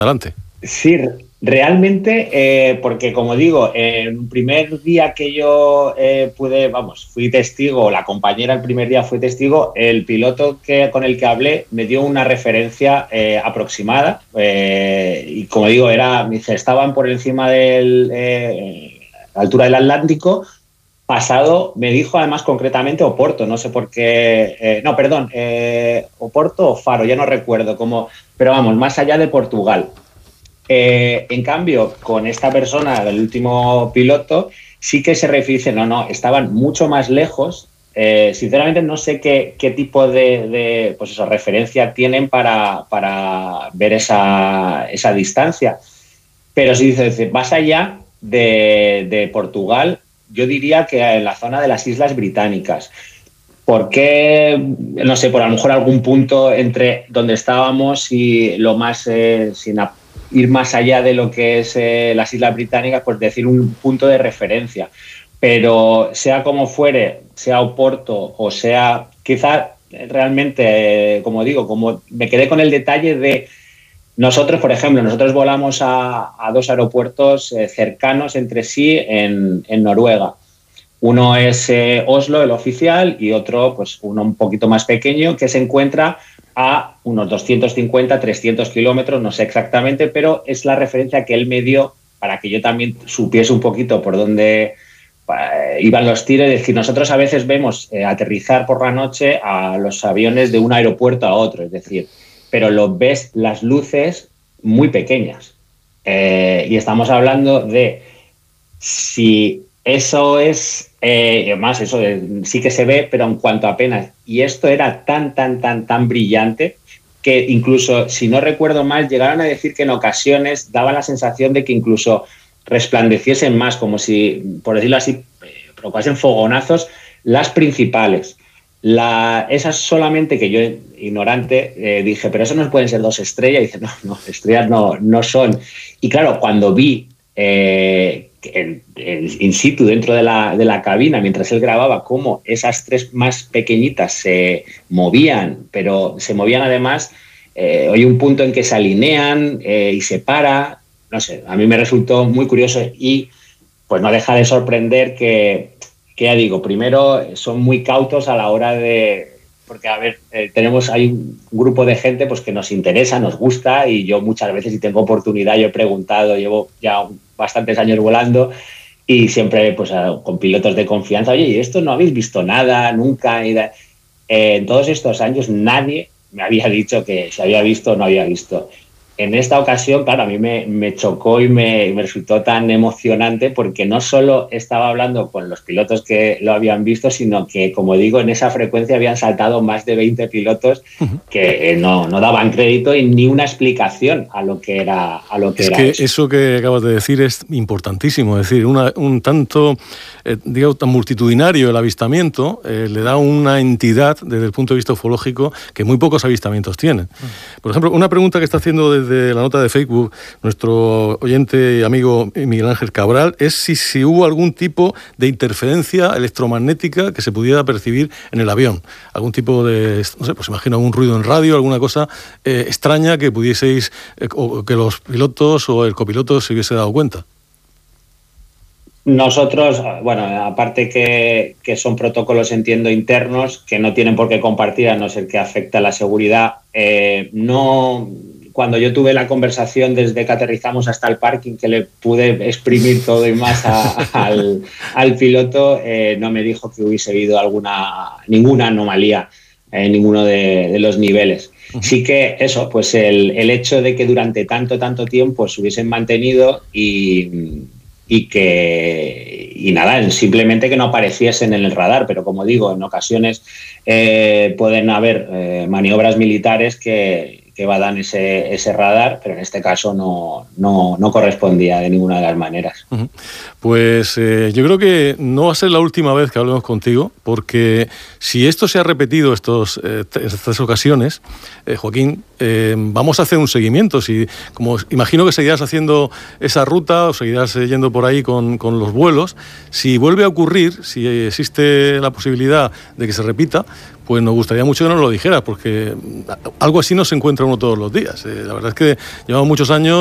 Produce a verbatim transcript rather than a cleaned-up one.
Adelante. Sí, realmente, eh, porque como digo, eh, el primer día que yo eh, pude, vamos, fui testigo, la compañera el primer día fue testigo, el piloto que, con el que hablé me dio una referencia eh, aproximada eh, y como digo, era, me dice, estaban por encima de eh, la altura del Atlántico, pasado, me dijo además concretamente Oporto, no sé por qué, eh, no, perdón, eh, Oporto o Faro, ya no recuerdo cómo, pero vamos, más allá de Portugal. Eh, en cambio, con esta persona, el último piloto, sí que se refiere, no, no, estaban mucho más lejos. Eh, sinceramente, no sé qué, qué tipo de, de pues eso, referencia tienen para, para ver esa, esa distancia. Pero si dices, más allá de, de Portugal, yo diría que en la zona de las Islas Británicas. ¿Por qué? No sé, por a lo mejor algún punto entre donde estábamos y lo más, eh, sin ir más allá de lo que es eh, las Islas Británicas, pues decir un punto de referencia. Pero sea como fuere, sea Oporto o sea, quizá realmente, eh, como digo, como me quedé con el detalle de nosotros, por ejemplo, nosotros volamos a, a dos aeropuertos eh, cercanos entre sí en, en Noruega. Uno es eh, Oslo, el oficial, y otro, pues uno un poquito más pequeño, que se encuentra a unos doscientos cincuenta, trescientos kilómetros, no sé exactamente, pero es la referencia que él me dio para que yo también supiese un poquito por dónde eh, iban los tiros. Es decir, nosotros a veces vemos eh, aterrizar por la noche a los aviones de un aeropuerto a otro, es decir, pero lo ves las luces muy pequeñas. Eh, y estamos hablando de si eso es, eh, más eso de, sí que se ve, pero en cuanto apenas. Y esto era tan, tan, tan, tan brillante que incluso, si no recuerdo mal, llegaron a decir que en ocasiones daba la sensación de que incluso resplandeciesen más, como si, por decirlo así, provocasen fogonazos las principales. La, esas solamente que yo, ignorante, eh, dije, pero eso no pueden ser dos estrellas. Y dice, no, no, estrellas no, no son. Y claro, cuando vi eh, el, el in situ dentro de la, de la cabina, mientras él grababa, cómo esas tres más pequeñitas se movían, pero se movían además, eh, hay un punto en que se alinean eh, y se para, no sé, a mí me resultó muy curioso y pues no deja de sorprender que, que ya digo, primero son muy cautos a la hora de, porque a ver, eh, tenemos, hay un grupo de gente pues que nos interesa, nos gusta, y yo muchas veces si tengo oportunidad, yo he preguntado, llevo ya bastantes años volando y siempre pues con pilotos de confianza, oye, ¿y esto no habéis visto nada nunca? Y eh, en todos estos años nadie me había dicho que se había visto o no había visto. En esta ocasión, claro, a mí me, me chocó y me, me resultó tan emocionante porque no solo estaba hablando con los pilotos que lo habían visto, sino que, como digo, en esa frecuencia habían saltado más de veinte pilotos que no, no daban crédito y ni una explicación a lo que era, a lo que es era que eso. eso que acabas de decir es importantísimo. Es decir, una, un tanto, eh, digamos, tan multitudinario el avistamiento eh, le da una entidad desde el punto de vista ufológico que muy pocos avistamientos tienen. Por ejemplo, una pregunta que está haciendo desde de la nota de Facebook nuestro oyente y amigo Miguel Ángel Cabral es si, si hubo algún tipo de interferencia electromagnética que se pudiera percibir en el avión, algún tipo de, no sé, pues imagino algún ruido en radio, alguna cosa eh, extraña que pudieseis eh, o que los pilotos o el copiloto se hubiese dado cuenta. Nosotros, bueno, aparte que, que son protocolos, entiendo, internos, que no tienen por qué compartir a no ser que afecte a la seguridad, eh, no... Cuando yo tuve la conversación desde que aterrizamos hasta el parking, que le pude exprimir todo y más a, al, al piloto, eh, no me dijo que hubiese habido alguna, ninguna anomalía en ninguno de, de los niveles. Uh-huh. Sí que eso, pues el, el hecho de que durante tanto, tanto tiempo se hubiesen mantenido y, y que, y nada, simplemente que no apareciesen en el radar, pero como digo, en ocasiones eh, pueden haber eh, maniobras militares que que evadan ese, ese radar, pero en este caso no, no, no correspondía de ninguna de las maneras. Uh-huh. Pues eh, yo creo que no va a ser la última vez que hablemos contigo, porque si esto se ha repetido estos, eh, estas ocasiones, eh, Joaquín, eh, vamos a hacer un seguimiento. Si, como imagino que seguirás haciendo esa ruta o seguirás yendo por ahí con, con los vuelos, si vuelve a ocurrir, si existe la posibilidad de que se repita, pues nos gustaría mucho que nos lo dijeras, porque algo así no se encuentra uno todos los días. Eh, la verdad es que llevamos muchos años